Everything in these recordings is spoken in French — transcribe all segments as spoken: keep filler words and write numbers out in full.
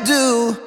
do.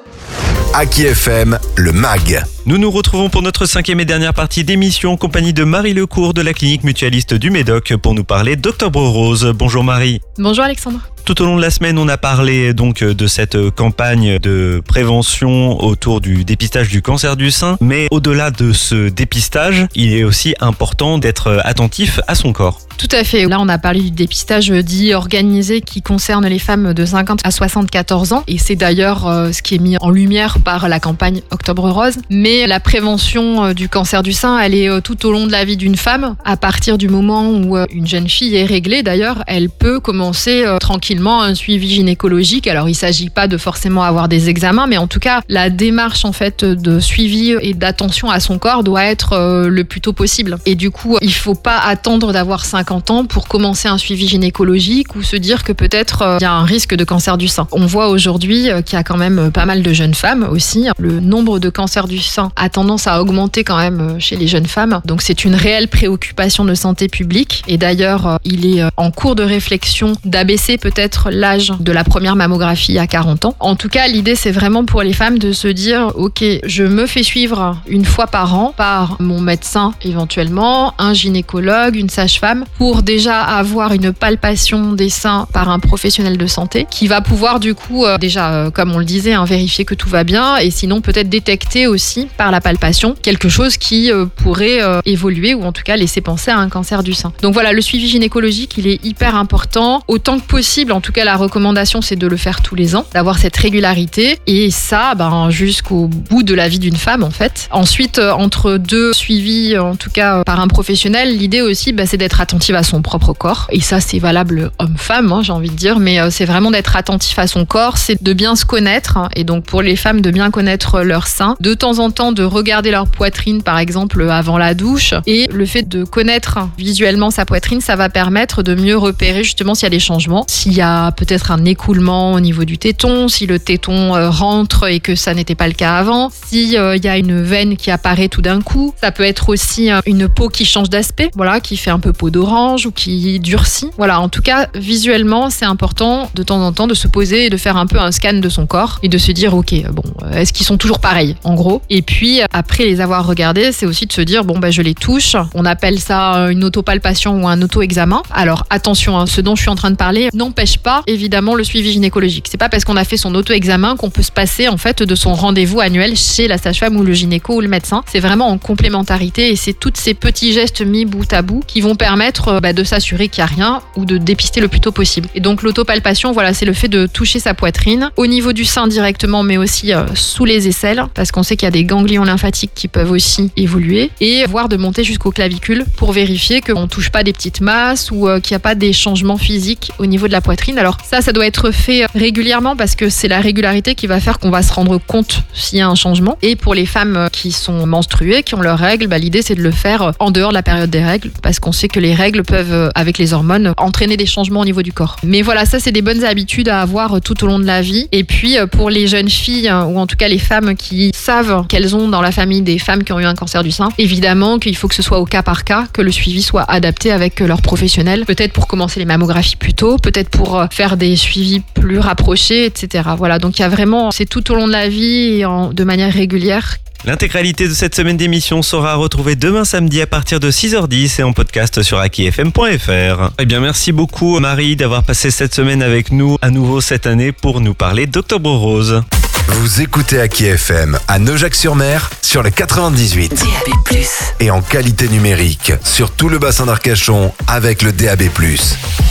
Aki F M, le M A G. Nous nous retrouvons pour notre cinquième et dernière partie d'émission en compagnie de Marie Lecourt de la clinique mutualiste du Médoc pour nous parler d'Octobre Rose. Bonjour Marie. Bonjour Alexandre. Tout au long de la semaine, on a parlé donc de cette campagne de prévention autour du dépistage du cancer du sein. Mais au-delà de ce dépistage, il est aussi important d'être attentif à son corps. Tout à fait. Là, on a parlé du dépistage dit organisé qui concerne les femmes de cinquante à soixante-quatorze ans. Et c'est d'ailleurs euh, ce qui est mis en lumière par la campagne Octobre Rose. Mais la prévention euh, du cancer du sein, elle est euh, tout au long de la vie d'une femme. À partir du moment où euh, une jeune fille est réglée, d'ailleurs, elle peut commencer euh, tranquillement un suivi gynécologique. Alors, il ne s'agit pas de forcément avoir des examens, mais en tout cas, la démarche en fait de suivi et d'attention à son corps doit être euh, le plus tôt possible. Et du coup, il ne faut pas attendre d'avoir cinquante ans pour commencer un suivi gynécologique ou se dire que peut-être euh, il y a un risque de cancer du sein. On voit aujourd'hui euh, qu'il y a quand même pas mal de jeunes femmes aussi. Le nombre de cancers du sein a tendance à augmenter quand même chez les jeunes femmes. Donc c'est une réelle préoccupation de santé publique. Et d'ailleurs, euh, il est euh, en cours de réflexion d'abaisser peut-être l'âge de la première mammographie à quarante ans. En tout cas, l'idée c'est vraiment pour les femmes de se dire ok, je me fais suivre une fois par an par mon médecin éventuellement, un gynécologue, une sage-femme, pour déjà avoir une palpation des seins par un professionnel de santé qui va pouvoir du coup euh, déjà euh, comme on le disait hein, vérifier que tout va bien et sinon peut-être détecter aussi par la palpation quelque chose qui euh, pourrait euh, évoluer ou en tout cas laisser penser à un cancer du sein. Donc voilà, le suivi gynécologique il est hyper important autant que possible. En tout cas la recommandation c'est de le faire tous les ans, d'avoir cette régularité et ça ben, jusqu'au bout de la vie d'une femme en fait. Ensuite euh, entre deux suivis en tout cas euh, par un professionnel, l'idée aussi ben, c'est d'être attentif à son propre corps. Et ça, c'est valable homme-femme, hein, j'ai envie de dire. Mais euh, c'est vraiment d'être attentif à son corps, c'est de bien se connaître. Hein, et donc, pour les femmes, de bien connaître leur sein. De temps en temps, de regarder leur poitrine, par exemple, avant la douche. Et le fait de connaître visuellement sa poitrine, ça va permettre de mieux repérer justement s'il y a des changements. S'il y a peut-être un écoulement au niveau du téton, si le téton euh, rentre et que ça n'était pas le cas avant. S'il euh, y a une veine qui apparaît tout d'un coup. Ça peut être aussi euh, une peau qui change d'aspect, voilà, qui fait un peu peau d'orange ou qui durcit. Voilà, en tout cas, visuellement, c'est important de temps en temps de se poser et de faire un peu un scan de son corps et de se dire, ok, bon, est-ce qu'ils sont toujours pareils, en gros. Et puis, après les avoir regardés, c'est aussi de se dire, bon, bah, je les touche. On appelle ça une autopalpation ou un auto-examen. Alors, attention, hein, ce dont je suis en train de parler n'empêche pas, évidemment, le suivi gynécologique. C'est pas parce qu'on a fait son auto-examen qu'on peut se passer, en fait, de son rendez-vous annuel chez la sage-femme ou le gynéco ou le médecin. C'est vraiment en complémentarité et c'est tous ces petits gestes mis bout à bout qui vont permettre Bah, de s'assurer qu'il n'y a rien ou de dépister le plus tôt possible. Et donc l'autopalpation, voilà, c'est le fait de toucher sa poitrine au niveau du sein directement, mais aussi euh, sous les aisselles, parce qu'on sait qu'il y a des ganglions lymphatiques qui peuvent aussi évoluer, et voire de monter jusqu'aux clavicules pour vérifier qu'on ne touche pas des petites masses ou euh, qu'il n'y a pas des changements physiques au niveau de la poitrine. Alors ça, ça doit être fait régulièrement parce que c'est la régularité qui va faire qu'on va se rendre compte s'il y a un changement. Et pour les femmes qui sont menstruées, qui ont leurs règles, bah, l'idée c'est de le faire en dehors de la période des règles, parce qu'on sait que les règles peuvent, avec les hormones, entraîner des changements au niveau du corps. Mais voilà, ça c'est des bonnes habitudes à avoir tout au long de la vie. Et puis pour les jeunes filles, ou en tout cas les femmes qui savent qu'elles ont dans la famille des femmes qui ont eu un cancer du sein, évidemment qu'il faut que ce soit au cas par cas, que le suivi soit adapté avec leurs professionnels, peut-être pour commencer les mammographies plus tôt, peut-être pour faire des suivis plus rapprochés, et cetera. Voilà, donc il y a vraiment, c'est tout au long de la vie et en, de manière régulière. L'intégralité de cette semaine d'émission sera retrouvée demain samedi à partir de six heures dix et en podcast sur aki f m point f r. Eh bien, merci beaucoup Marie d'avoir passé cette semaine avec nous à nouveau cette année pour nous parler d'Octobre Rose. Vous écoutez Aki F M à Naujac-sur-Mer sur le quatre-vingt-dix-huit. D A B plus. Et en qualité numérique sur tout le bassin d'Arcachon avec le D A B plus.